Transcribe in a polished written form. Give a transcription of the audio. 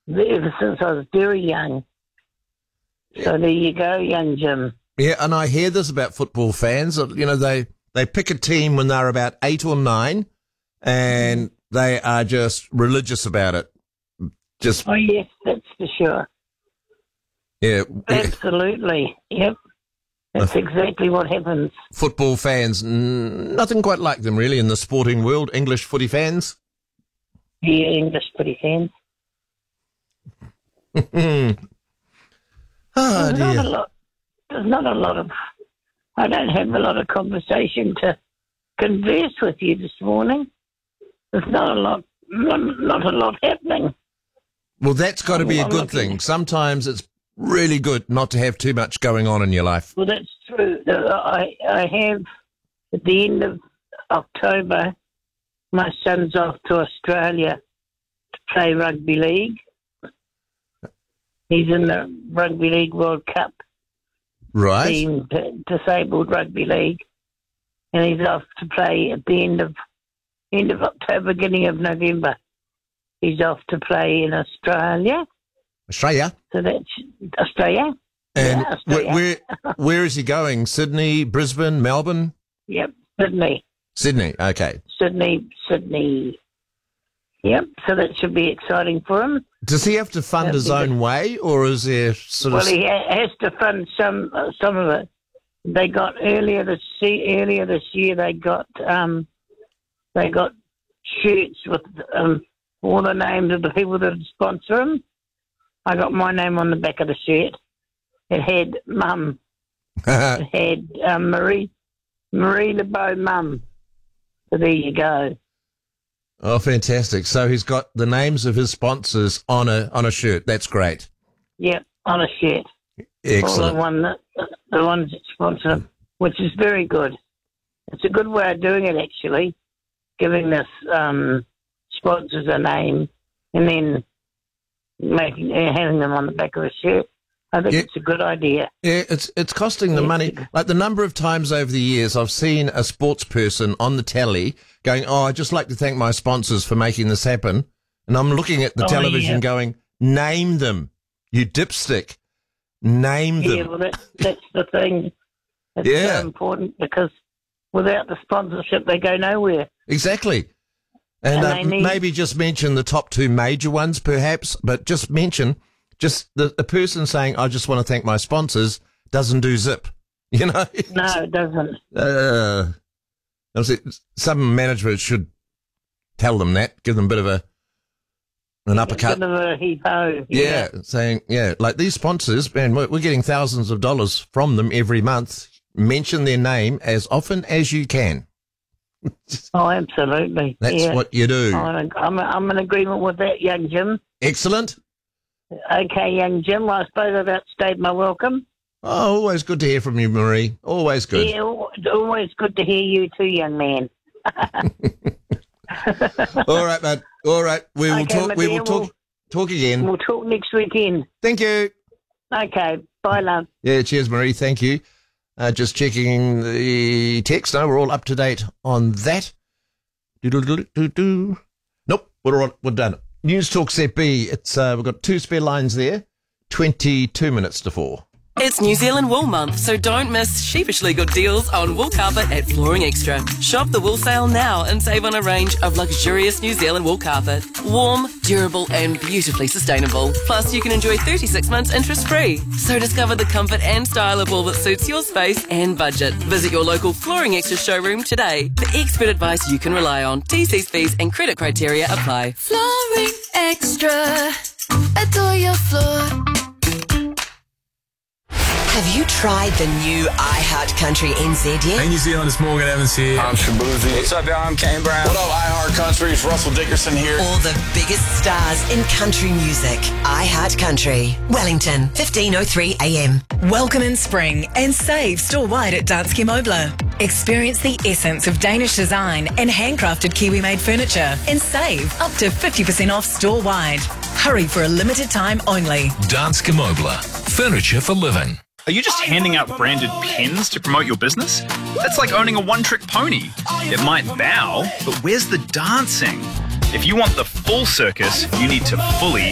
ever since I was very young. So there you go, young Jim. Yeah, and I hear this about football fans. You know, they pick a team when they're about 8 or 9, and they are just religious about it. Oh, yes, that's for sure. Yeah. Absolutely. Yep. That's exactly what happens. Football fans, nothing quite like them, really, in the sporting world. English footy fans. Yeah, English footy fans. Oh, dear. There's not a lot of... I don't have a lot of conversation to converse with you this morning. There's not a lot happening. Well, that's got to be a good thing. Sometimes it's really good not to have too much going on in your life. Well, that's true. I have, at the end of October, my son's off to Australia to play rugby league. He's in the Rugby League World Cup Right. team, disabled rugby league, and he's off to play at the end of October, beginning of November. He's off to play in Australia. Australia. So that's Australia. And Yeah, Australia. where is he going? Sydney, Brisbane, Melbourne? Yep, Sydney. Sydney, okay. Sydney. Yep, so that should be exciting for him. Does he have to fund his own way, or is there sort of... Well, he has to fund some of it. They got earlier this year. They got shirts with all the names of the people that sponsor him. I got my name on the back of the shirt. It had Mum. It had Marie LeBeau Mum. So there you go. Oh, fantastic. So he's got the names of his sponsors on a shirt. That's great. Yep, on a shirt. Excellent. The ones that sponsor him, which is very good. It's a good way of doing it, actually, giving this sponsors a name and then having them on the back of a shirt. I think it's a good idea. Yeah, it's costing the money. Like the number of times over the years I've seen a sports person on the telly going, "Oh, I'd just like to thank my sponsors for making this happen." And I'm looking at the television going, "Name them, you dipstick. Name them." Yeah, well, that's the thing. It's so important because without the sponsorship, they go nowhere. Exactly. And maybe just mention the top 2 major ones, perhaps, but just mention... Just the person saying, "I just want to thank my sponsors," doesn't do zip, you know? No, it doesn't. Some management should tell them that, give them a bit of an uppercut. A bit of a heap-ho. Yeah, saying, like these sponsors, man, we're getting thousands of dollars from them every month. Mention their name as often as you can. Oh, absolutely. That's what you do. I'm in agreement with that, young Jim. Excellent. Okay, young Jim, I suppose I've outstayed my welcome. Oh, always good to hear from you, Marie. Always good. Yeah, always good to hear you too, young man. All right, bud. All right. We will talk. We will talk again. We'll talk next weekend. Thank you. Okay. Bye, love. Yeah, cheers, Marie. Thank you. Just checking the text. No, we're all up to date on that. Nope, we're done. News Talk Set B. It's we've got 2 spare lines there. 22 minutes to 4. It's New Zealand Wool Month, so don't miss sheepishly good deals on wool carpet at Flooring Extra. Shop the wool sale now and save on a range of luxurious New Zealand wool carpet. Warm, durable and beautifully sustainable. Plus, you can enjoy 36 months interest-free. So discover the comfort and style of wool that suits your space and budget. Visit your local Flooring Extra showroom today for expert advice you can rely on. TC's fees and credit criteria apply. Flooring Extra. Adore your floor. Have you tried the new iHeart Country NZ yet? Hey New Zealand, it's Morgan Evans here. I'm Shabuzi. What's up, y'all? I'm Kane Brown. What up, iHeart Country? It's Russell Dickerson here. All the biggest stars in country music. iHeart Country. Wellington, 15:03 a.m. Welcome in spring and save store-wide at Danske Møbler. Experience the essence of Danish design and handcrafted Kiwi-made furniture and save up to 50% off store-wide. Hurry for a limited time only. Danske Møbler. Furniture for living. Are you just handing out branded pens to promote your business? That's like owning a one-trick pony. It might bow, but where's the dancing? If you want the full circus, you need to fully